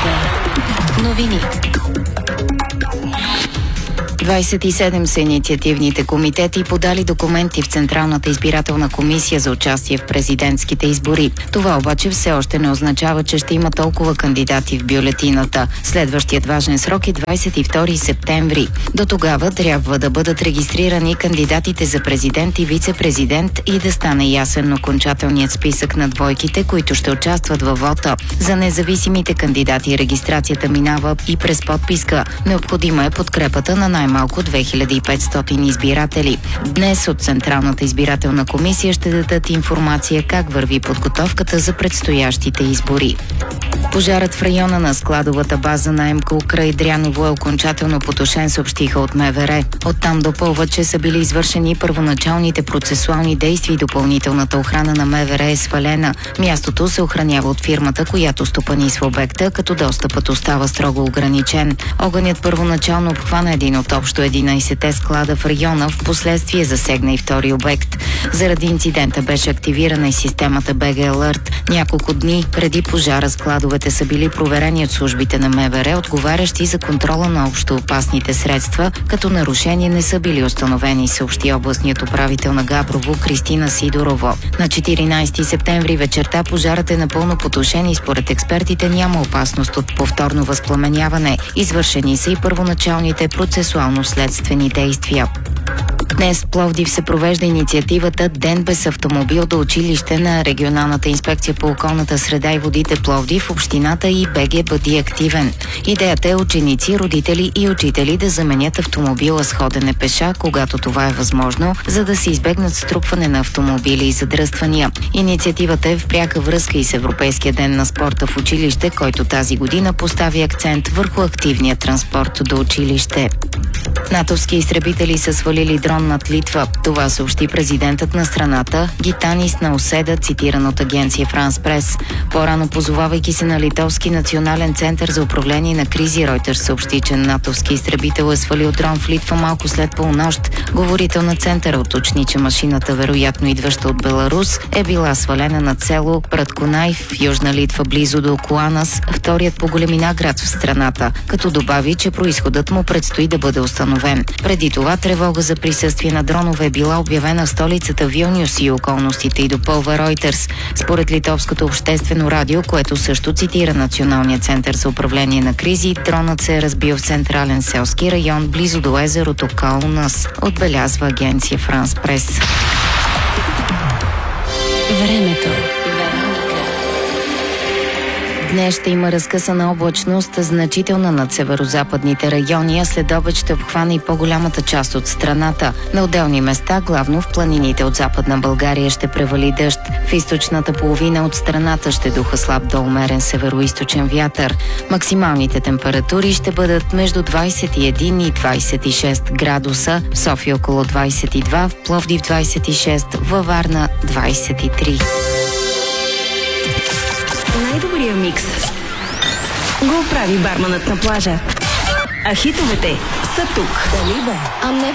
Новини. 27 са инициативните комитети, подали документи в Централната избирателна комисия за участие в президентските избори. Това обаче все още не означава, че ще има толкова кандидати в бюлетината. Следващият важен срок е 22 септември. До тогава трябва да бъдат регистрирани кандидатите за президент и вице-президент и да стане ясен окончателният списък на двойките, които ще участват във вота. За независимите кандидати регистрацията минава и през подписка. Необходима е подкрепата на най-малко 2500 избиратели. Днес от Централната избирателна комисия ще дадат информация как върви подготовката за предстоящите избори. Пожарът в района на складовата база на МКУ край Дряново е окончателно потушен, съобщиха от МВР. Оттам допълват, че са били извършени първоначалните процесуални действия и допълнителната охрана на МВР е свалена. Мястото се охранява от фирмата, която стопанисва обекта, като достъпът остава строго ограничен. Огънят първоначално обхвана един от общо 11 склада в района, в последствие засегна и втори обект. Заради инцидента беше активирана и системата БГ Alert. Няколко дни преди пожара складовете са били проверени от службите на МВР, отговарящи за контрола на общо опасните средства, като нарушения не са били установени, съобщи областният управител на Габрово Кристина Сидорова. На 14 септември вечерта пожарът е напълно потушен и според експертите няма опасност от повторно възпламеняване. Извършени са и първоначалните процесуално-следствени действия. Днес в Пловдив се провежда инициативата Ден без автомобил до училище на Регионалната инспекция по околната среда и водите Пловдив, общината и БГ Бъди активен. Идеята е ученици, родители и учители да заменят автомобила с ходене пеша, когато това е възможно, за да се избегнат струпване на автомобили и задръствания. Инициативата е в пряка връзка и с Европейския ден на спорта в училище, който тази година постави акцент върху активния транспорт до училище. натовски изтребители са свалили дрон над Литва. Това съобщи президентът на страната Гитанис Науседа, цитиран от агенция Франс Прес. По-рано, позовавайки се на Литовски национален център за управление на кризи, Ройтерс съобщи, че натовски изтребител е свалил дрон в Литва малко след полунощ. Говорител на центъра уточни, че машината, вероятно идваща от Беларус, е била свалена над село Пратконай в Южна Литва, близо до Куанас, вторият по големина град в страната, като добави, че произходът му предстои да бъде установен. Преди това тревога за присъствие на дронове е била обявена в столицата Вилнюс и околностите, и допълва Ройтерс. Според литовското обществено радио, което също цитира Националния център за управление на кризи, дронът се е разбил в централен селски район близо до езерото Каунас, отбелязва агенция Франс Прес. Времето. Днес ще има разкъсана облачност, значителна над северозападните райони, а след обед ще обхване и по-голямата част от страната. На отделни места, главно в планините от Западна България, ще превали дъжд. В източната половина от страната ще духа слаб до умерен североизточен вятър. Максималните температури ще бъдат между 21 и 26 градуса, в София около 22, в Пловдив 26, във Варна 23. Най-добрия микс го прави барманът на плажа. А хитовете са тук. Дали бе?